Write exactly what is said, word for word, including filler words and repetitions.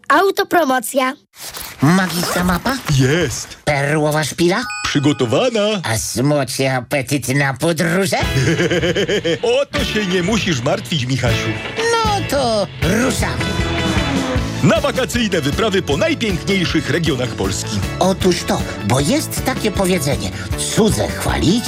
Autopromocja. Magiczna mapa? Jest. Perłowa szpila? Przygotowana. A smoczy apetyt na podróże? O to się nie musisz martwić, Michasiu. No to ruszamy. Na wakacyjne wyprawy po najpiękniejszych regionach Polski. Otóż to, bo jest takie powiedzenie: cudze chwalić,